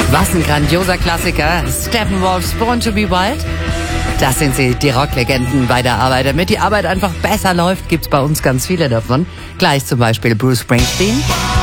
Was ein grandioser Klassiker. Steppenwolf's Born to be Wild. Das sind sie, die Rocklegenden bei der Arbeit. Damit die Arbeit einfach besser läuft, gibt's bei uns ganz viele davon. Gleich zum Beispiel Bruce Springsteen.